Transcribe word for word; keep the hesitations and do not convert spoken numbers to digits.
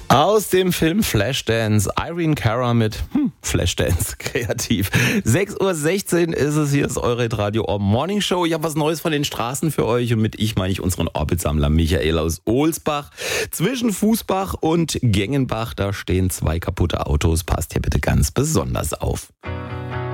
Aus dem Film Flashdance, Irene Cara mit hm, Flashdance, kreativ. sechs Uhr sechzehn ist es, hier ist eure Radio Orb Morning Show. Ich habe was Neues von den Straßen für euch und mit ich meine ich unseren Orbitsammler Michael aus Ohlsbach. Zwischen Fußbach und Gengenbach, da stehen zwei kaputte Autos. Passt hier bitte ganz besonders auf.